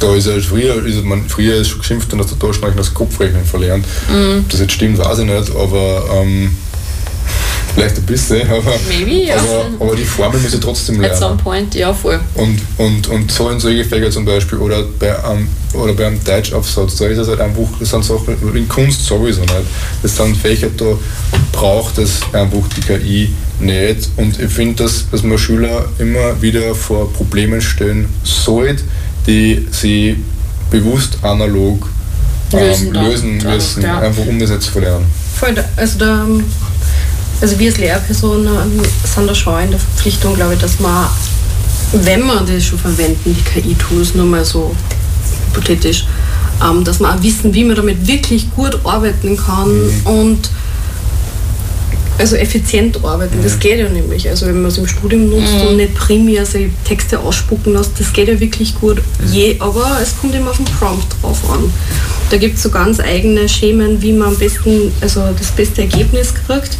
da ist halt früher ist schon geschimpft, dass der Taschenrechner das Kopfrechnen verlernt. Ob das jetzt stimmt, weiß ich nicht, aber vielleicht ein bisschen, Maybe, ja. aber die Formel muss ich trotzdem lernen. At some point, ja, voll. Und so in solche Fächer zum Beispiel, oder bei einem Deutschaufsatz, da ist es halt einfach, das sind Sachen, in Kunst sowieso nicht. Das sind Fächer, da braucht es einfach die KI nicht. Und ich finde, dass man Schüler immer wieder vor Problemen stellen sollte, die sie bewusst analog lösen müssen, ja. Einfach um das nicht zu verlernen. Voll, also wir als Lehrpersonen sind da schon in der Verpflichtung, glaube ich, dass man, wenn wir das schon verwenden, die KI-Tools, nur mal so hypothetisch, dass wir auch wissen, wie man damit wirklich gut arbeiten kann und also effizient arbeiten. Das geht ja nämlich. Also wenn man es im Studium nutzt und nicht primär so Texte ausspucken lässt, das geht ja wirklich gut. Aber es kommt immer auf den Prompt drauf an. Da gibt es so ganz eigene Schemen, wie man am besten, also das beste Ergebnis kriegt.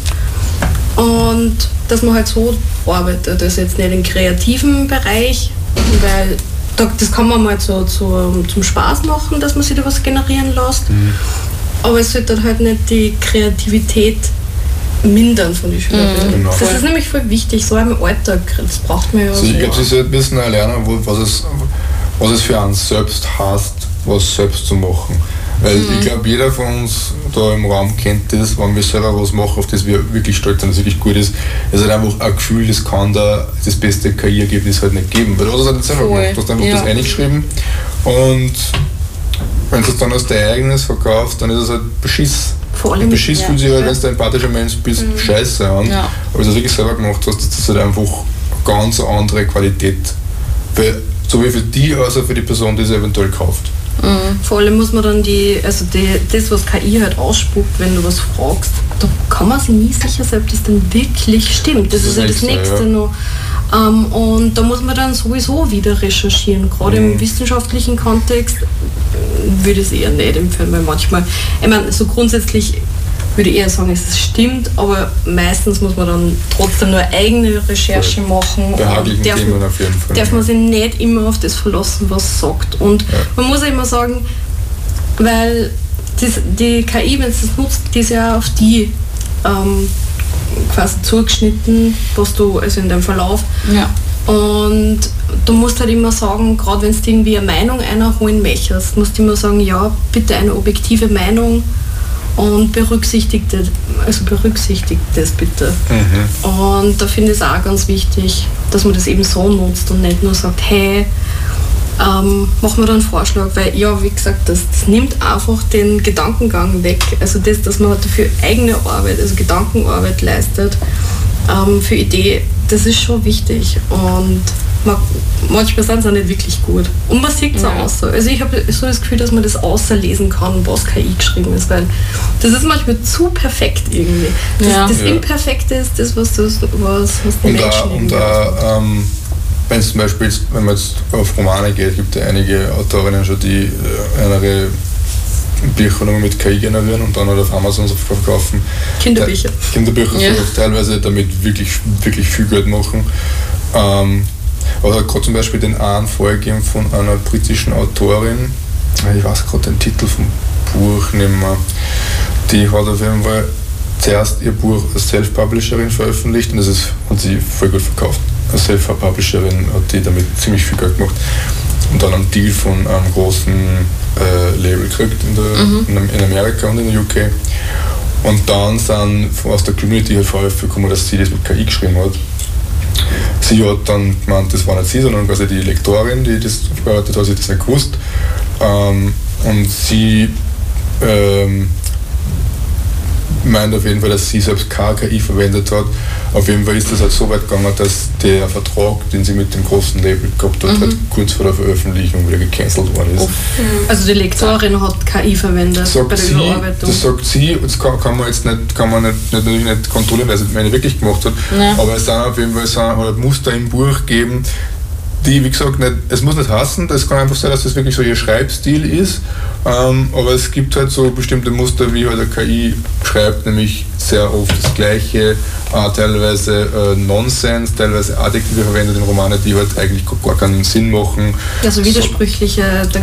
Und dass man halt so arbeitet, also jetzt nicht im kreativen Bereich, weil das kann man mal zum Spaß machen, dass man sich da was generieren lässt. Aber es sollte halt nicht die Kreativität mindern von den Schülern. Genau. Das ist nämlich voll wichtig, so im Alltag, das braucht man ja. Also ich glaube, sie sollten ein bisschen lernen, was es für einen selbst heißt, was selbst zu machen. Weil ich glaube, jeder von uns da im Raum kennt das, wenn wir selber was machen, auf das wir wirklich stolz sind, das wirklich gut ist. Es ist halt einfach ein Gefühl, das kann da das beste KI-Ergebnis halt nicht geben. Weil du hast es halt nicht selber gemacht, du hast einfach das eingeschrieben und wenn du es dann als dein eigenes verkaufst, dann ist es halt Beschiss. Vor allem Beschiss fühlt sich halt, wenn du ein empathischer Mensch bist, scheiße an. Ja. Aber wenn du das wirklich selber gemacht hast, das ist halt einfach eine ganz andere Qualität. Sowohl für die als auch für die Person, die es eventuell kauft. Vor allem muss man dann das, was KI halt ausspuckt, wenn du was fragst, da kann man sich nie sicher sein, ob das dann wirklich stimmt. Das ist ja das Nächste noch. Und da muss man dann sowieso wieder recherchieren. Gerade im wissenschaftlichen Kontext würde ich es eher nicht empfehlen, weil manchmal, ich meine, so grundsätzlich würde ich eher sagen, es stimmt, aber meistens muss man dann trotzdem nur eigene Recherche machen. Behaglichen Themen auf jeden Fall. Darf man sich nicht immer auf das verlassen, was es sagt. Und man muss ja immer sagen, weil die KI, wenn es das nutzt, die ist ja auf die quasi zugeschnitten, was du, also in deinem Verlauf. Ja. Und du musst halt immer sagen, gerade wenn du irgendwie eine Meinung einholen möchtest, musst du immer sagen, ja, bitte eine objektive Meinung und berücksichtigt das bitte. Und da finde ich es auch ganz wichtig, dass man das eben so nutzt und nicht nur sagt, hey, machen wir da einen Vorschlag, weil ja, wie gesagt, das nimmt einfach den Gedankengang weg. Also das, dass man dafür eigene Arbeit, also Gedankenarbeit leistet, für Idee, das ist schon wichtig. Und manchmal sind sie auch nicht wirklich gut. Und man sieht es auch außer. Also ich habe so das Gefühl, dass man das außerlesen kann, was KI geschrieben ist, weil das ist manchmal zu perfekt irgendwie. Das Imperfekte ist das, was die Menschen wenn zum Beispiel, wenn man jetzt auf Romane geht, gibt es ja einige Autorinnen schon, die andere Bücher nochmal mit KI generieren und dann halt auf Amazon so verkaufen. Kinderbücher. Teilweise damit wirklich, wirklich viel Geld machen. Aber hat gerade zum Beispiel den einen Fall gegeben von einer britischen Autorin, ich weiß gerade den Titel vom Buch nicht mehr, die hat auf jeden Fall zuerst ihr Buch als Self-Publisherin veröffentlicht und das hat sie voll gut verkauft. Als Self-Publisherin hat die damit ziemlich viel Geld gemacht und dann einen Deal von einem großen Label gekriegt in Amerika und in der UK. Und dann sind aus der Community halt Vorwürfe gekommen, dass sie das mit KI geschrieben hat. Sie hat dann gemeint, das war nicht sie, sondern quasi die Lektorin, die das verarbeitet hat, sie hat das nicht gewusst. Und sie meint auf jeden Fall, dass sie selbst keine KI verwendet hat. Auf jeden Fall ist das halt so weit gegangen, dass der Vertrag, den sie mit dem großen Label gehabt hat, halt kurz vor der Veröffentlichung wieder gecancelt worden ist. Also die Lektorin hat KI verwendet bei der Überarbeitung? Das sagt sie, das kann man jetzt natürlich nicht kontrollieren, weil sie es wirklich gemacht hat. Ja. Aber es sind auf jeden Fall halt Muster im Buch geben, die, wie gesagt, nicht, es muss nicht hassen, das kann einfach sein, dass das wirklich so ihr Schreibstil ist, aber es gibt halt so bestimmte Muster, wie halt der KI schreibt, nämlich sehr oft das Gleiche, teilweise Nonsens, teilweise Adjektive verwendet in Romanen, die halt eigentlich gar keinen Sinn machen. Also widersprüchliche